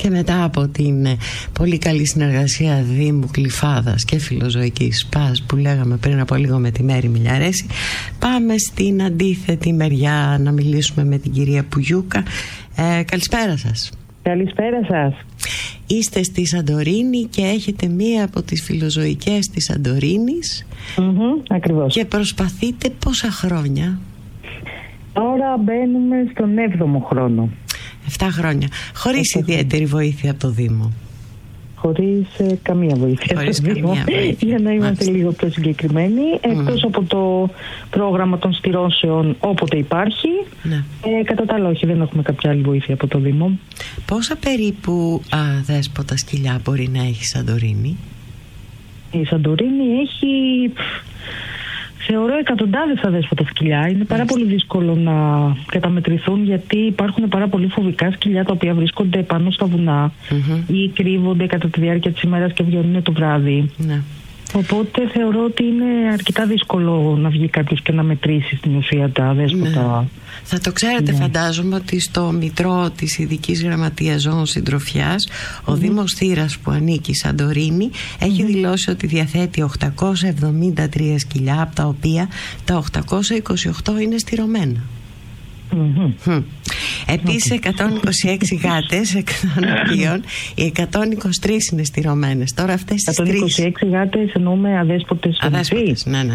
Και μετά από την πολύ καλή συνεργασία Δήμου Γλυφάδας και Φιλοζωικής ΣΠΑΣ που λέγαμε πριν από λίγο με τη Μέρη Μιλιαρέση, πάμε στην αντίθετη μεριά να μιλήσουμε με την κυρία Πουγιούκα. Καλησπέρα σας. Καλησπέρα σας. Είστε στη Σαντορίνη και έχετε μία από τις φιλοζωικές της Σαντορίνης. Ακριβώς. Και προσπαθείτε πόσα χρόνια? Τώρα μπαίνουμε στον 7ο χρόνο. 7 χρόνια. Χωρίς ιδιαίτερη βοήθεια από το Δήμο? Χωρίς καμία βοήθεια. Χωρίς καμία βοήθεια. Για να είμαστε λίγο πιο συγκεκριμένοι. Εκτός από το πρόγραμμα των στηρώσεων όποτε υπάρχει. Ναι. Κατά τα άλλα όχι, δεν έχουμε κάποια άλλη βοήθεια από το Δήμο. Πόσα περίπου δέσποτα σκυλιά μπορεί να έχει η Σαντορίνη? Η Σαντορίνη έχει... Θεωρώ εκατοντάδες αδέσποτα σκυλιά. Είναι πάρα πολύ δύσκολο να καταμετρηθούν, γιατί υπάρχουν πάρα πολύ φοβικά σκυλιά τα οποία βρίσκονται πάνω στα βουνά ή κρύβονται κατά τη διάρκεια της ημέρας και βγαίνουν το βράδυ. Ναι. Οπότε θεωρώ ότι είναι αρκετά δύσκολο να βγει κάποιος και να μετρήσει στην ουσία τα αδέσποτα. Ναι. Θα το ξέρετε, φαντάζομαι, ότι στο μητρό της Ειδικής Γραμματείας Ζώων Συντροφιάς ο Δήμος Θήρας, που ανήκει η Σαντορίνη, έχει δηλώσει ότι διαθέτει 873 σκυλιά, από τα οποία τα 828 είναι στηρωμένα. Επίσης 126 γάτες, εκ των οποίων οι 123 είναι στηρωμένες. Τώρα αυτές τις 126 γάτες εννοούμε αδέσποτες. Αδέσποτες, ναι.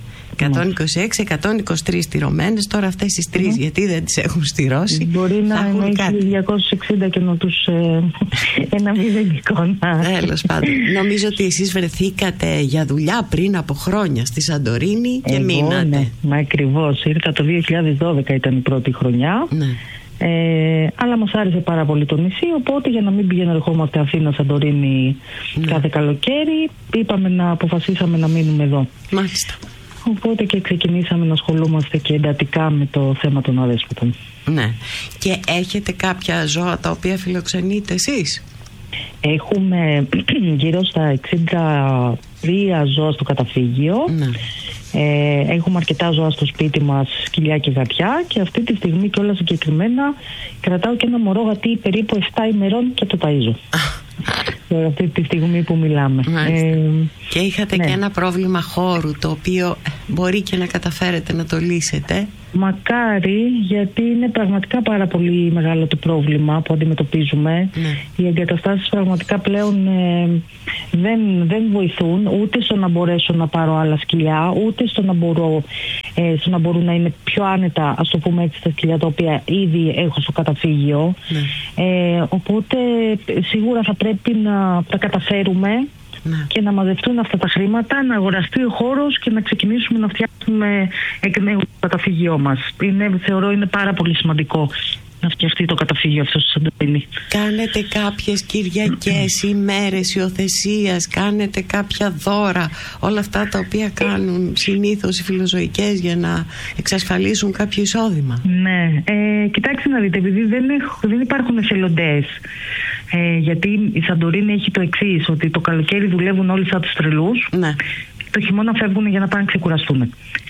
126-123 στηρωμένες. Τώρα αυτές τις 3 γιατί δεν τις έχουν στηρώσει? Μπορεί να έχει 260 και να τους ένα μηδενικό. Τέλος πάντων. Νομίζω ότι εσείς βρεθήκατε για δουλειά πριν από χρόνια στη Σαντορίνη και μείνατε. Ναι, ακριβώς. Ήρθα το 2012, ήταν η πρώτη χρονιά. Ναι. Αλλά μας άρεσε πάρα πολύ το νησί, οπότε για να μην πηγαίνω ερχόμαστε Αθήνα Σαντορίνη κάθε καλοκαίρι, αποφασίσαμε να μείνουμε εδώ. Μάλιστα. Οπότε και ξεκινήσαμε να ασχολούμαστε και εντατικά με το θέμα των αδέσποτων. Ναι. Και έχετε κάποια ζώα τα οποία φιλοξενείτε εσείς? Έχουμε γύρω στα 63 ζώα στο καταφύγιο. Ναι. Έχουμε αρκετά ζώα στο σπίτι μας, σκυλιά και γατιά, και αυτή τη στιγμή και όλα συγκεκριμένα κρατάω και ένα μωρό γατί περίπου 7 ημερών και το ταΐζω. Αυτή τη στιγμή που μιλάμε. Και είχατε και ένα πρόβλημα χώρου, το οποίο μπορεί και να καταφέρετε να το λύσετε. Μακάρι, γιατί είναι πραγματικά πάρα πολύ μεγάλο το πρόβλημα που αντιμετωπίζουμε. Οι εγκαταστάσεις πραγματικά πλέον δεν βοηθούν ούτε στο να μπορέσω να πάρω άλλα σκυλιά, ούτε στο να μπορούν να είναι πιο άνετα, ας το πούμε έτσι, τα σκυλιά τα οποία ήδη έχω στο καταφύγιο. Οπότε σίγουρα θα πρέπει να τα καταφέρουμε και να μαζευτούν αυτά τα χρήματα, να αγοραστεί ο χώρος και να ξεκινήσουμε να φτιάξουμε εκ νέου το καταφύγιό μας. Θεωρώ είναι πάρα πολύ σημαντικό να φτιαχτεί το καταφύγιο αυτό στη Σαντορίνη. Κάνετε κάποιες κυριακές, ημέρες υιοθεσίας, κάνετε κάποια δώρα, όλα αυτά τα οποία κάνουν συνήθως οι φιλοζωικές για να εξασφαλίσουν κάποιο εισόδημα? Ναι, κοιτάξτε να δείτε, επειδή δεν υπάρχουν εθελοντές, γιατί η Σαντορίνη έχει το εξής, ότι το καλοκαίρι δουλεύουν όλοι σαν τους τρελούς. Ναι. Το χειμώνα φεύγουν για να πάνε να ξεκουραστούν.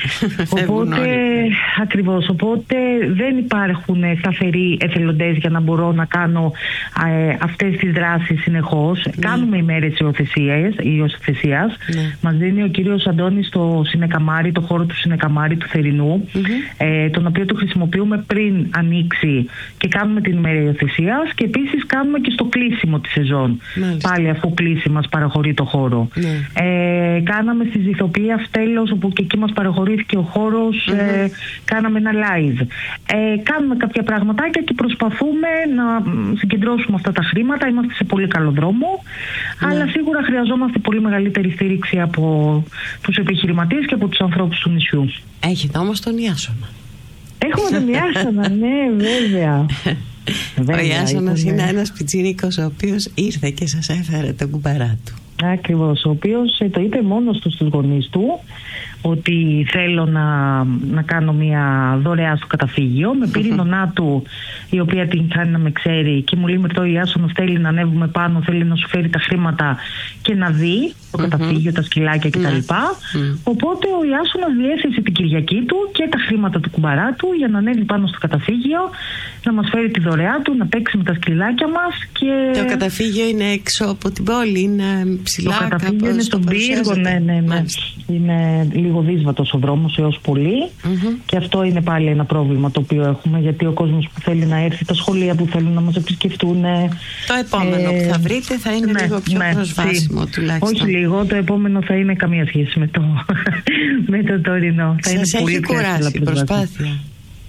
Οπότε δεν υπάρχουν σταθεροί εθελοντές για να μπορώ να κάνω αυτές τις δράσεις συνεχώς. Κάνουμε ημέρες υιοθεσίας. Μας δίνει ο κύριος Αντώνης το Συνεκαμάρι, το χώρο του Συνεκαμάρι του Θερινού, τον οποίο το χρησιμοποιούμε πριν ανοίξει και κάνουμε την ημέρα υιοθεσίας, και επίσης κάνουμε και στο κλείσιμο της σεζόν. Πάλι αφού κλείσει μας παραχωρεί το χώρο. Κάναμε στη Ζηθοποιία Φτέλος, όπου και εκεί μας παραχωρήθηκε ο χώρος, κάναμε ένα live. Κάνουμε κάποια πραγματάκια και προσπαθούμε να συγκεντρώσουμε αυτά τα χρήματα. Είμαστε σε πολύ καλό δρόμο, αλλά σίγουρα χρειαζόμαστε πολύ μεγαλύτερη στήριξη από τους επιχειρηματίες και από τους ανθρώπους του νησιού. Έχετε όμως τον Ιάσονα. Έχουμε τον Ιάσονα, ναι, βέβαια. Ο Ιάσονας είναι ένας πιτσιρίκος ο οποίος ήρθε και σας έφερε τον κουμπαρά του. Ακριβώς, ο οποίος το είπε μόνος του στους γονείς του. ότι θέλω να κάνω μια δωρεά στο καταφύγιο. Με πήρε η νονά του, η οποία την κάνει να με ξέρει, και μου λέει: Μυρτώ, η Ιάσονας θέλει να ανέβουμε πάνω, θέλει να σου φέρει τα χρήματα και να δει το καταφύγιο, τα σκυλάκια κτλ. Οπότε ο Ιάσονας διέθεσε την Κυριακή του και τα χρήματα του κουμπαρά του για να ανέβει πάνω στο καταφύγιο, να μας φέρει τη δωρεά του, να παίξει με τα σκυλάκια μας. Και το καταφύγιο είναι έξω από την πόλη, είναι ψηλά? Το καταφύγιο είναι στον πύργο, ναι. Είναι λίγο δύσβατος ο δρόμος έως πολύ. Και αυτό είναι πάλι ένα πρόβλημα το οποίο έχουμε, γιατί ο κόσμος που θέλει να έρθει, τα σχολεία που θέλουν να μας επισκεφτούν. Το επόμενο που θα βρείτε θα είναι λίγο πιο προσβάσιμο τουλάχιστον. Όχι λίγο, το επόμενο θα είναι καμία σχέση με το τωρινό. Σας έχει κουράσει η προσπάθεια?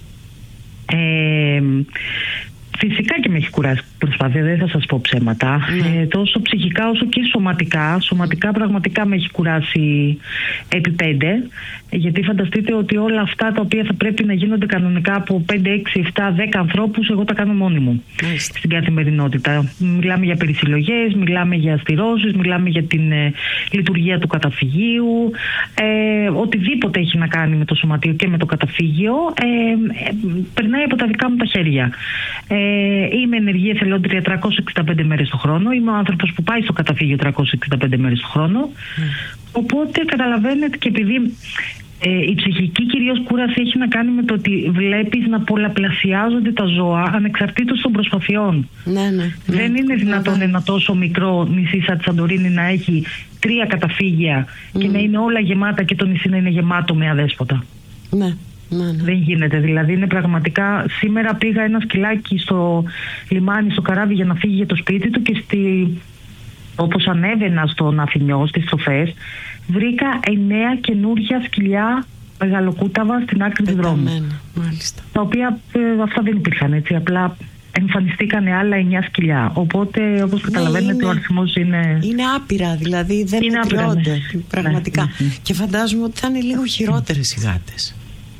Φυσικά και με έχει κουράσει η προσπάθεια, δεν θα σας πω ψέματα. Τόσο ψυχικά όσο και σωματικά. Σωματικά πραγματικά με έχει κουράσει επί 5. Γιατί φανταστείτε ότι όλα αυτά τα οποία θα πρέπει να γίνονται κανονικά από 5, 6, 7, 10 ανθρώπους, εγώ τα κάνω μόνη μου στην καθημερινότητα. Μιλάμε για περισυλλογές, μιλάμε για στηρώσεις, μιλάμε για την λειτουργία του καταφυγίου. Οτιδήποτε έχει να κάνει με το σωματείο και με το καταφύγιο περνάει από τα δικά μου τα χέρια. Είμαι ενεργή εθελόντρια 365 μέρες το χρόνο. Είμαι ο άνθρωπος που πάει στο καταφύγιο 365 μέρες το χρόνο. Οπότε καταλαβαίνετε, και επειδή η ψυχική κυρίως κούραση έχει να κάνει με το ότι βλέπεις να πολλαπλασιάζονται τα ζώα ανεξαρτήτως των προσπαθειών. Δεν είναι δυνατόν ένα τόσο μικρό νησί σαν τη Σαντορίνη να έχει 3 καταφύγια και να είναι όλα γεμάτα και το νησί να είναι γεμάτο με αδέσποτα. Δεν γίνεται, δηλαδή είναι πραγματικά. Σήμερα πήγα ένα σκυλάκι στο λιμάνι, στο καράβι, για να φύγει για το σπίτι του, και όπως ανέβαινα στον Αθηνιό, στις στροφές, βρήκα 9 καινούρια σκυλιά μεγαλοκούταβα στην άκρη του δρόμου. Τα οποία αυτά δεν υπήρχαν, έτσι, απλά εμφανιστήκαν άλλα 9 σκυλιά. Οπότε, όπως καταλαβαίνετε, ο αριθμός είναι άπειρα, δηλαδή δεν μετριώνται πραγματικά. Και φαντάζομαι ότι θα είναι λίγο χειρότερες οι γάτες.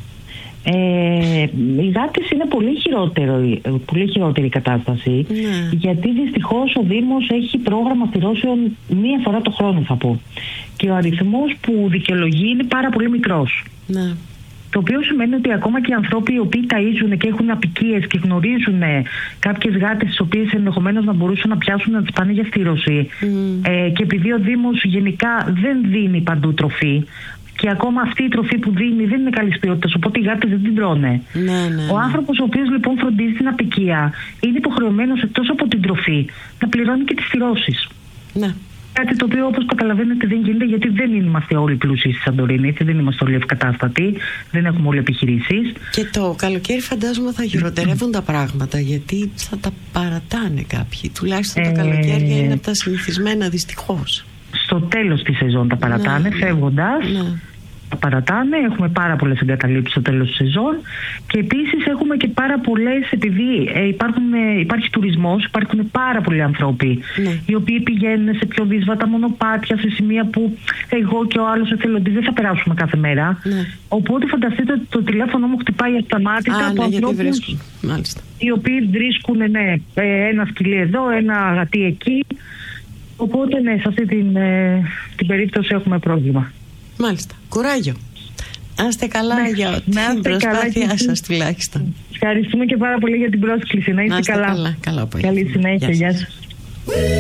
Οι γάτες είναι πολύ χειρότερη κατάσταση, γιατί δυστυχώς ο Δήμος έχει πρόγραμμα στηρώσεων 1 φορά το χρόνο, θα πω, και ο αριθμός που δικαιολογεί είναι πάρα πολύ μικρός. Το οποίο σημαίνει ότι ακόμα και οι άνθρωποι οι οποίοι ταΐζουν και έχουν αποικίες και γνωρίζουν κάποιες γάτες τις οποίες ενδεχομένως να μπορούσαν να πιάσουν, να τις πάνε για στήρωση, και επειδή ο Δήμος γενικά δεν δίνει παντού τροφή, και ακόμα αυτή η τροφή που δίνει δεν είναι καλής ποιότητας, οπότε οι γάτες δεν την τρώνε. Ο άνθρωπος ο οποίος λοιπόν φροντίζει την αποικία είναι υποχρεωμένος, εκτός από την τροφή, να πληρώνει και τις στηρώσεις. Κάτι το οποίο, όπως καταλαβαίνετε, δεν γίνεται, γιατί δεν είμαστε όλοι πλούσιοι στη Σαντορίνη, έτσι, δεν είμαστε όλοι ευκατάστατοι, δεν έχουμε όλοι επιχειρήσεις. Και το καλοκαίρι φαντάζομαι θα χειροτερεύουν τα πράγματα, γιατί θα τα παρατάνε κάποιοι. Τουλάχιστον τα καλοκαίρια είναι από τα συνηθισμένα, δυστυχώς. Στο τέλος της σεζόν τα παρατάνε, φεύγοντας. Τα παρατάνε, έχουμε πάρα πολλές εγκαταλείψεις στο τέλος της σεζόν, και επίσης έχουμε και πάρα πολλές, επειδή υπάρχει τουρισμός, υπάρχουν πάρα πολλοί άνθρωποι οι οποίοι πηγαίνουν σε πιο δύσβατα μονοπάτια, σε σημεία που εγώ και ο άλλος εθελοντής δεν θα περάσουμε κάθε μέρα. Οπότε φανταστείτε ότι το τηλέφωνο μου χτυπάει ασταμάτητα από ανθρώπους οι οποίοι βρίσκουν ένα σκυλί εδώ, ένα γατί εκεί. Οπότε σε αυτή την περίπτωση έχουμε πρόβλημα. Μάλιστα. Κουράγιο. Να είστε καλά για την προσπάθειά σας τουλάχιστον. Ευχαριστούμε και πάρα πολύ για την πρόσκληση. Να είστε καλά. Καλά. Καλή συνέχεια. Γεια σας.